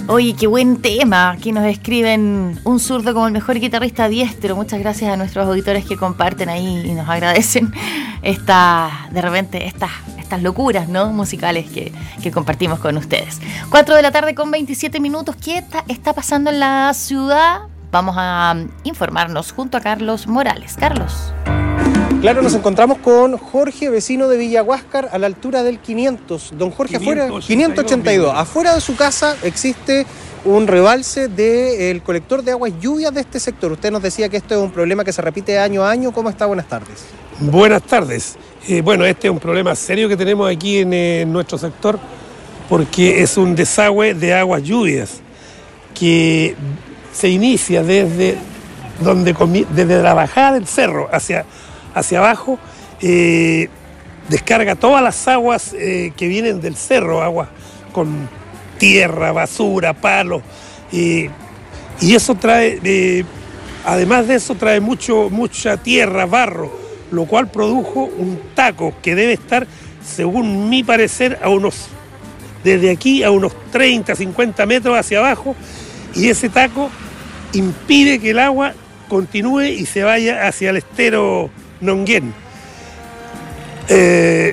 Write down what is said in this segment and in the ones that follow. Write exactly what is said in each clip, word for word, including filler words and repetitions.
Oye, qué buen tema. Aquí nos escriben un zurdo como el mejor guitarrista diestro. Muchas gracias a nuestros auditores que comparten ahí y nos agradecen esta, de repente estas, estas locuras, ¿no?, musicales que, que compartimos con ustedes. cuatro de la tarde con veintisiete minutos. ¿Qué está, está pasando en la ciudad? Vamos a informarnos junto a Carlos Morales. Carlos. Claro, nos encontramos con Jorge, vecino de Villa Huáscar, a la altura del quinientos. Don Jorge, afuera, quinientos ochenta y dos. Afuera de su casa existe un rebalse del colector de aguas lluvias de este sector. Usted nos decía que esto es un problema que se repite año a año. ¿Cómo está? Buenas tardes. Buenas tardes. Eh, bueno, este es un problema serio que tenemos aquí en, eh, en nuestro sector, porque es un desagüe de aguas lluvias que se inicia desde, donde comi- desde la bajada del cerro hacia... hacia abajo, eh, descarga todas las aguas eh, que vienen del cerro, aguas con tierra, basura, palos, eh, y eso trae, eh, además de eso trae mucho, mucha tierra, barro, lo cual produjo un taco que debe estar, según mi parecer, a unos, desde aquí a unos treinta, cincuenta metros hacia abajo, y ese taco impide que el agua continúe y se vaya hacia el estero Nonguén. Eh,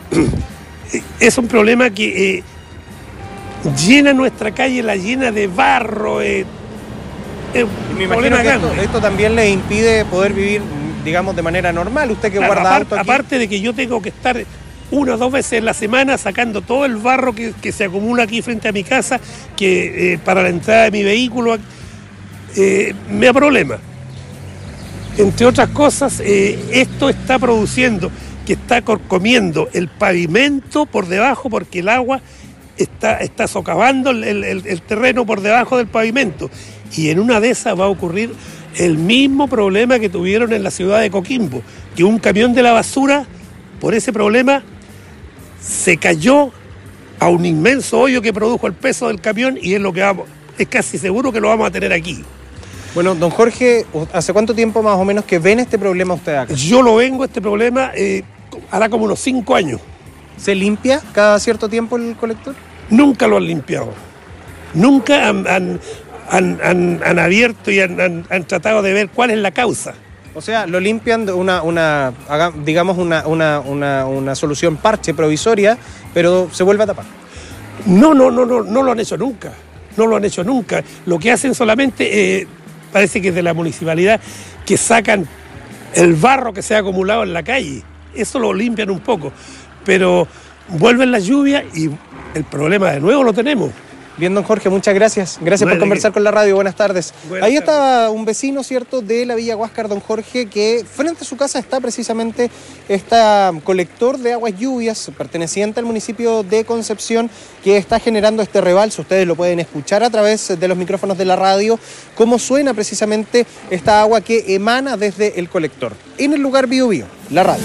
es un problema que eh, llena nuestra calle, la llena de barro. Eh, es un Me imagino que esto, esto también le impide poder vivir, digamos, de manera normal. Usted que claro, guarda aparte, auto aquí. aparte de que yo tengo que estar una o dos veces en la semana sacando todo el barro que, que se acumula aquí frente a mi casa, que eh, para la entrada de mi vehículo eh, me da problema. Entre otras cosas, eh, esto está produciendo que está corcomiendo el pavimento por debajo porque el agua está, está socavando el, el, el terreno por debajo del pavimento. Y en una de esas va a ocurrir el mismo problema que tuvieron en la ciudad de Coquimbo, que un camión de la basura, por ese problema, se cayó a un inmenso hoyo que produjo el peso del camión y es lo que vamos, es casi seguro que lo vamos a tener aquí. Bueno, don Jorge, ¿hace cuánto tiempo más o menos que ven este problema usted acá? Yo lo vengo, este problema, eh, hará como unos cinco años. ¿Se limpia cada cierto tiempo el colector? Nunca lo han limpiado. Nunca han, han, han, han, han abierto y han, han, han tratado de ver cuál es la causa. O sea, lo limpian de una, una digamos, una, una, una, una solución parche provisoria, pero se vuelve a tapar. No, no, no, no, no lo han hecho nunca. No lo han hecho nunca. Lo que hacen solamente... Eh, parece que es de la municipalidad, que sacan el barro que se ha acumulado en la calle. Eso lo limpian un poco, pero vuelven las lluvias y el problema de nuevo lo tenemos. Bien, don Jorge, muchas gracias. Gracias no por conversar que... con la radio. Buenas tardes. Buenas Ahí tardes. Estaba un vecino, ¿cierto?, de la Villa Huáscar, don Jorge, que frente a su casa está precisamente este colector de aguas lluvias perteneciente al municipio de Concepción, que está generando este rebalse. Ustedes lo pueden escuchar a través de los micrófonos de la radio, cómo suena precisamente esta agua que emana desde el colector. En el lugar Bío Bío, la radio.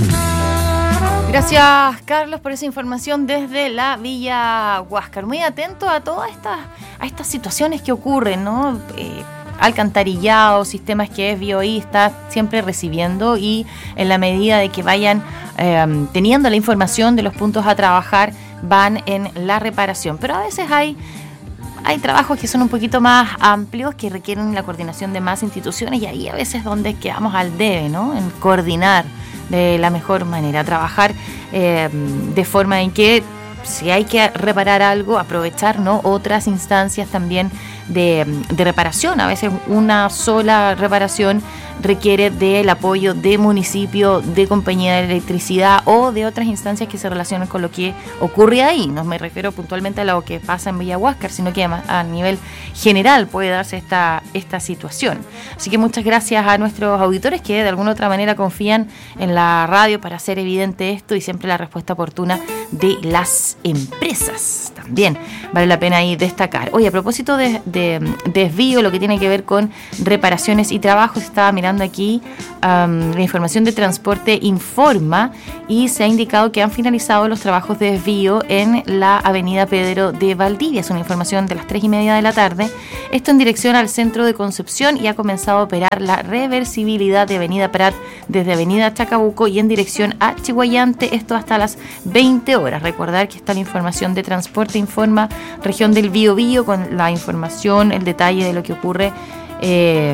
Gracias, Carlos, por esa información desde la Villa Huáscar. Muy atento a todas estas, a estas situaciones que ocurren, ¿no? Eh, alcantarillado, sistemas que es BioI está siempre recibiendo y en la medida de que vayan eh, teniendo la información de los puntos a trabajar, van en la reparación. Pero a veces hay... Hay trabajos que son un poquito más amplios, que requieren la coordinación de más instituciones y ahí a veces donde quedamos al debe, ¿no? En coordinar de la mejor manera, trabajar eh, de forma en que si hay que reparar algo, aprovechar, ¿no?, otras instancias también de, de reparación. A veces una sola reparación requiere del apoyo de municipio, de compañía de electricidad o de otras instancias que se relacionan con lo que ocurre ahí. No me refiero puntualmente a lo que pasa en Villa Huáscar, sino que a nivel general puede darse esta, esta situación. Así que muchas gracias a nuestros auditores que de alguna u otra manera confían en la radio para hacer evidente esto y siempre la respuesta oportuna de las empresas. También vale la pena ahí destacar. Oye, a propósito de, de este desvío, lo que tiene que ver con reparaciones y trabajos. Estaba mirando aquí um, la información de Transporte Informa y se ha indicado que han finalizado los trabajos de desvío en la avenida Pedro de Valdivia. Es una información de las tres y media de la tarde. Esto en dirección al centro de Concepción, y ha comenzado a operar la reversibilidad de avenida Prat desde avenida Chacabuco y en dirección a Chiguayante, esto hasta las veinte horas. Recordar que está la información de Transporte Informa, región del Biobío, con la información, el detalle de lo que ocurre eh,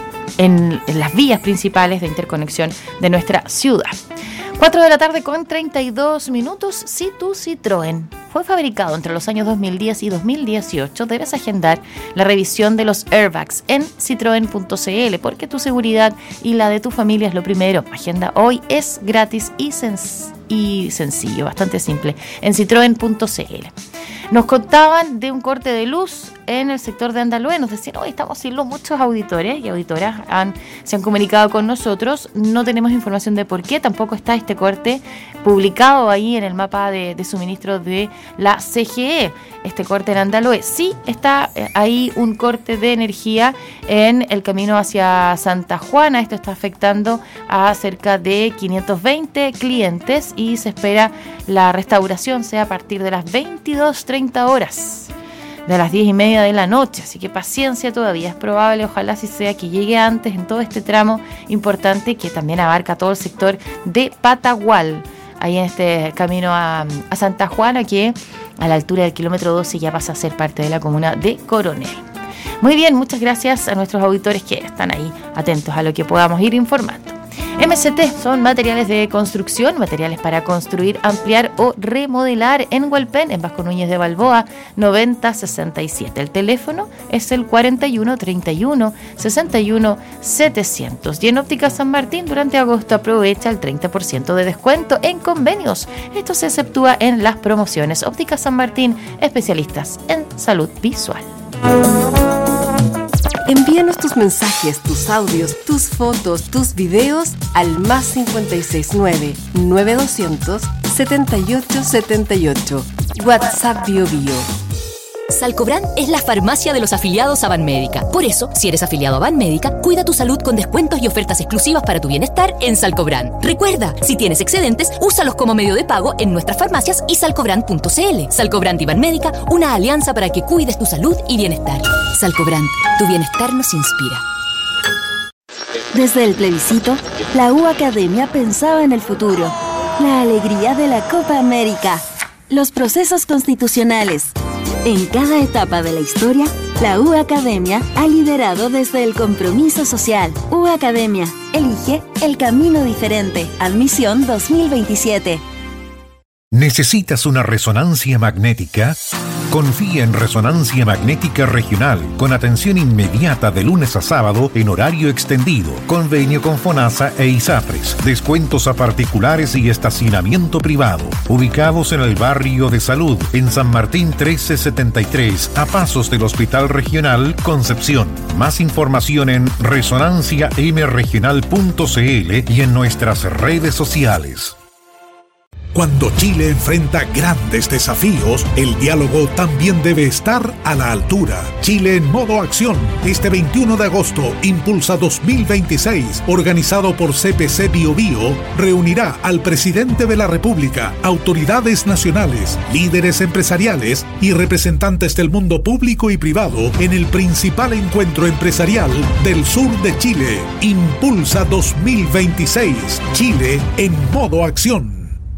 en, en las vías principales de interconexión de nuestra ciudad. cuatro de la tarde con treinta y dos minutos. Si tu Citroën fue fabricado entre los años dos mil diez y dos mil dieciocho, debes agendar la revisión de los airbags en citroen punto c l, porque tu seguridad y la de tu familia es lo primero. Agenda hoy, es gratis y, sens- y sencillo, bastante simple, en citroen punto c l. Nos contaban de un corte de luz en el sector de Andalúe. Nos decían, hoy estamos sin luz. Muchos auditores y auditoras han, se han comunicado con nosotros. No tenemos información de por qué. Tampoco está este corte publicado ahí en el mapa de, de suministro de la C G E. Este corte en Andalúe. Sí está ahí un corte de energía en el camino hacia Santa Juana. Esto está afectando a cerca de quinientos veinte clientes y se espera la restauración sea a partir de las veintidós treinta horas, de las diez y media de la noche, así que paciencia todavía, es probable, ojalá si sea que llegue antes en todo este tramo importante que también abarca todo el sector de Patagual, ahí en este camino a, a Santa Juana, que a la altura del kilómetro doce ya pasa a ser parte de la comuna de Coronel. Muy bien, muchas gracias a nuestros auditores que están ahí atentos a lo que podamos ir informando. M C T son materiales de construcción, materiales para construir, ampliar o remodelar en Hualpén, en Vasco Núñez de Balboa, noventa sesenta y siete. El teléfono es el cuarenta y uno treinta y uno sesenta y uno setecientos. Y en Óptica San Martín, durante agosto aprovecha el treinta por ciento de descuento en convenios. Esto se exceptúa en las promociones. Óptica San Martín, especialistas en salud visual. Envíanos tus mensajes, tus audios, tus fotos, tus videos al más cincuenta y seis nueve, nueve doscientos, setenta y ocho setenta y ocho. WhatsApp Bio Bio. Salcobran es la farmacia de los afiliados a Banmédica. Por eso, si eres afiliado a Banmédica, cuida tu salud con descuentos y ofertas exclusivas para tu bienestar en Salcobran. Recuerda, si tienes excedentes, úsalos como medio de pago en nuestras farmacias y salcobran punto c l. Salcobran y Banmédica, una alianza para que cuides tu salud y bienestar. Salcobran, tu bienestar nos inspira. Desde el plebiscito, la U Academia pensaba en el futuro, la alegría de la Copa América, los procesos constitucionales. En cada etapa de la historia, la U Academia ha liderado desde el compromiso social. U Academia, elige el camino diferente. Admisión dos mil veintisiete. ¿Necesitas una resonancia magnética? Confía en Resonancia Magnética Regional, con atención inmediata de lunes a sábado en horario extendido, convenio con FONASA e ISAPRES, descuentos a particulares y estacionamiento privado, ubicados en el barrio de Salud, en San Martín trece setenta y tres, a pasos del Hospital Regional Concepción. Más información en resonancia m regional punto c l y en nuestras redes sociales. Cuando Chile enfrenta grandes desafíos, el diálogo también debe estar a la altura. Chile en modo acción. Este veintiuno de agosto, Impulsa dos mil veintiséis, organizado por C P C Biobío, reunirá al presidente de la República, autoridades nacionales, líderes empresariales y representantes del mundo público y privado en el principal encuentro empresarial del sur de Chile. Impulsa dos mil veintiséis. Chile en modo acción.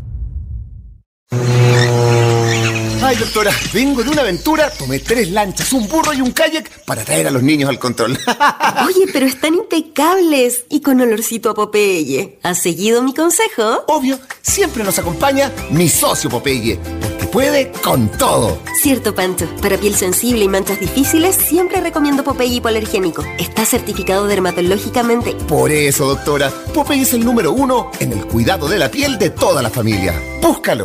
Ay, doctora, vengo de una aventura, tomé tres lanchas, un burro y un kayak para traer a los niños al control. Oye, pero están impecables y con olorcito a Popeye. ¿Has seguido mi consejo? Obvio, siempre nos acompaña mi socio Popeye, porque puede con todo. Cierto, Pancho. Para piel sensible y manchas difíciles, siempre recomiendo Popeye hipoalergénico. Está certificado dermatológicamente. Por eso, doctora, Popeye es el número uno en el cuidado de la piel de toda la familia. Búscalo.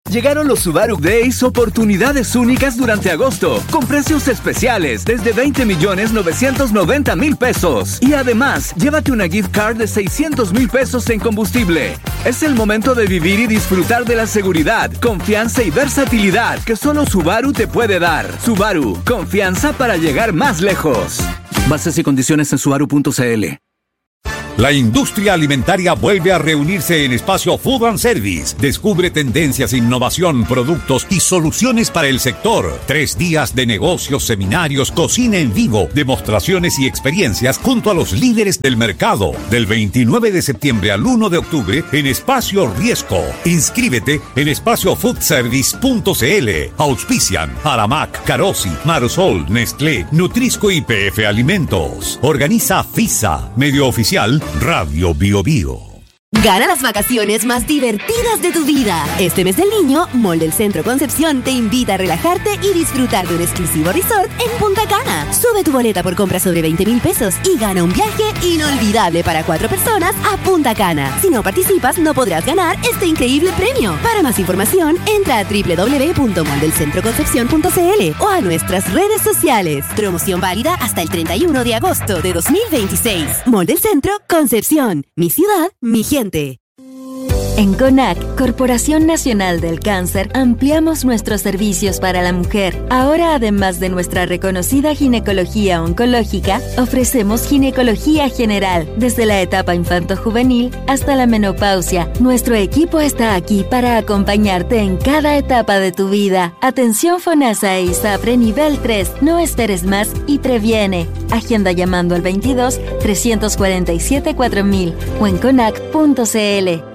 Llegaron los Subaru Days, oportunidades únicas durante agosto, con precios especiales desde veinte millones novecientos noventa mil pesos. Y además, llévate una gift card de seiscientos mil pesos en combustible. Es el momento de vivir y disfrutar de la seguridad, confianza y versatilidad que solo Subaru te puede dar. Subaru, confianza para llegar más lejos. Bases y condiciones en subaru punto c l. La industria alimentaria vuelve a reunirse en Espacio Food and Service. Descubre tendencias, innovación, productos y soluciones para el sector. Tres días de negocios, seminarios, cocina en vivo, demostraciones y experiencias junto a los líderes del mercado. Del veintinueve de septiembre al uno de octubre en Espacio Riesco. Inscríbete en espacio food service punto c l. Auspician Aramac, Carosi, Marosol, Nestlé, Nutrisco y P F Alimentos. Organiza FISA, medio oficial Radio Bio Bio. Gana las vacaciones más divertidas de tu vida. Este mes del niño, Mall del Centro Concepción te invita a relajarte y disfrutar de un exclusivo resort en Punta Cana. Sube tu boleta por compra sobre veinte mil pesos y gana un viaje inolvidable para cuatro personas a Punta Cana. Si no participas, no podrás ganar este increíble premio. Para más información, entra a doble u doble u doble u punto mall del centro concepción punto c l o a nuestras redes sociales. Promoción válida hasta el treinta y uno de agosto de dos mil veintiséis. Mall del Centro Concepción. Mi ciudad, mi gente. En CONAC, Corporación Nacional del Cáncer, ampliamos nuestros servicios para la mujer. Ahora, además de nuestra reconocida ginecología oncológica, ofrecemos ginecología general, desde la etapa infanto-juvenil hasta la menopausia. Nuestro equipo está aquí para acompañarte en cada etapa de tu vida. Atención FONASA e ISAPRE nivel tres. No esperes más y previene. Agenda llamando al veintidós, trescientos cuarenta y siete, cuatro mil o en conac punto c l.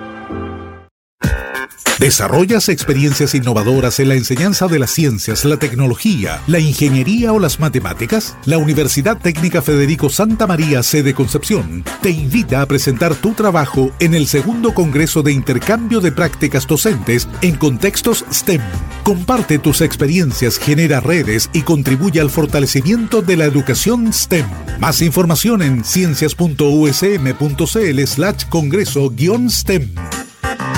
¿Desarrollas experiencias innovadoras en la enseñanza de las ciencias, la tecnología, la ingeniería o las matemáticas? La Universidad Técnica Federico Santa María, sede Concepción, te invita a presentar tu trabajo en el segundo Congreso de Intercambio de Prácticas Docentes en Contextos STEM. Comparte tus experiencias, genera redes y contribuye al fortalecimiento de la educación STEM. Más información en ciencias punto u s m punto c l slash congreso guión STEM.